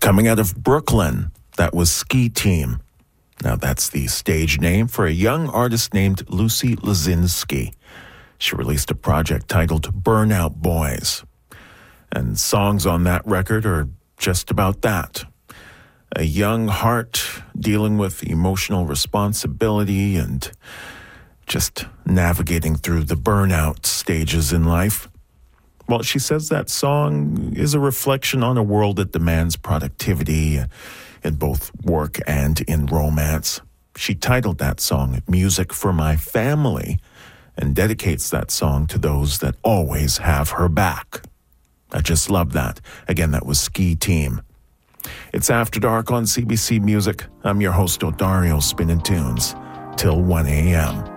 Coming out of Brooklyn, that was Ski Team. Now that's the stage name for a young artist named Lucy Lazinski. She released a project titled Burnout Boys. And songs on that record are just about that. A young heart dealing with emotional responsibility and just navigating through the burnout stages in life. Well, she says that song is a reflection on a world that demands productivity in both work and in romance. She titled that song Music for My Family and dedicates that song to those that always have her back. I just love that. Again, that was Ski Team. It's After Dark on CBC Music. I'm your host, Odario, spinning tunes till 1 a.m.